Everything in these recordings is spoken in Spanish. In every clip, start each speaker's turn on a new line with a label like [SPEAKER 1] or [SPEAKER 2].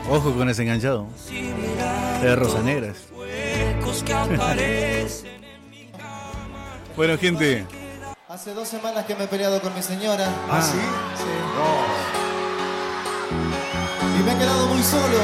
[SPEAKER 1] Ojo con ese enganchado. De Rosas Negras. Bueno, gente.
[SPEAKER 2] Hace 2 semanas que me he peleado con mi señora.
[SPEAKER 3] ¿Ah, sí?
[SPEAKER 2] Sí.
[SPEAKER 3] No.
[SPEAKER 2] Y me he quedado muy solo.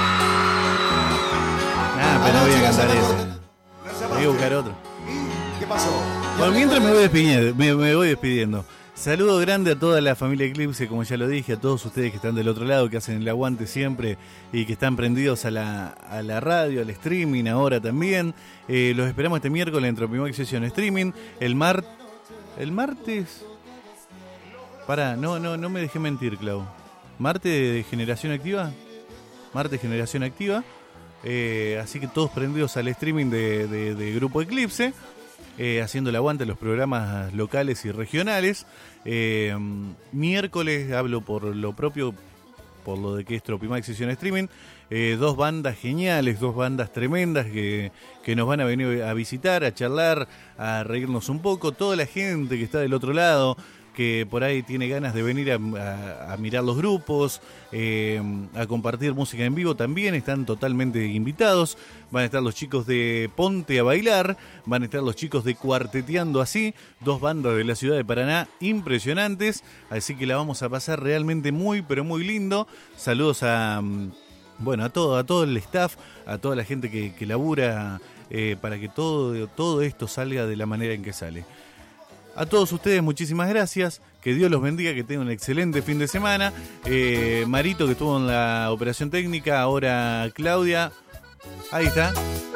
[SPEAKER 1] Pero no voy a cantar
[SPEAKER 2] Anoche
[SPEAKER 1] eso.
[SPEAKER 3] ¿La llamaste?
[SPEAKER 1] Voy a buscar otro.
[SPEAKER 3] ¿Y qué pasó?
[SPEAKER 1] Bueno, mientras me voy despidiendo. Saludo grande a toda la familia Eclipse, como ya lo dije, a todos ustedes que están del otro lado, que hacen el aguante siempre y que están prendidos a la radio, al streaming ahora también. Los esperamos este miércoles en Tropimax Session Streaming. El martes... Pará, no me dejé mentir, Clau. ¿Martes de Generación Activa? Martes Generación Activa. Así que todos prendidos al streaming de Grupo Eclipse. Haciendo el aguante en los programas locales y regionales. Miércoles hablo por lo propio, por lo de que es Tropimax Session Streaming. 2 bandas geniales, 2 bandas tremendas que nos van a venir a visitar, a charlar, a reírnos un poco. Toda la gente que está del otro lado, que por ahí tiene ganas de venir a mirar los grupos, a compartir música en vivo, también están totalmente invitados. Van a estar los chicos de Ponte a Bailar, van a estar los chicos de Cuarteteando Así, 2 bandas de la ciudad de Paraná impresionantes, así que la vamos a pasar realmente muy, pero muy lindo. Saludos a todo el staff, a toda la gente que labura para que todo esto salga de la manera en que sale. A todos ustedes muchísimas gracias, que Dios los bendiga, que tengan un excelente fin de semana. Marito, que estuvo en la operación técnica, ahora Claudia, ahí está,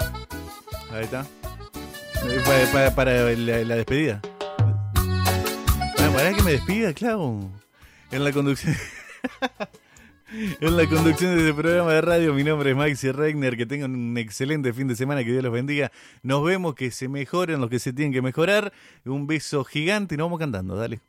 [SPEAKER 1] para la despedida. Para que me despida, Clau, en la conducción. En la conducción de este programa de radio, mi nombre es Maxi Regner, que tengan un excelente fin de semana, que Dios los bendiga. Nos vemos, que se mejoren los que se tienen que mejorar. Un beso gigante y nos vamos cantando, dale.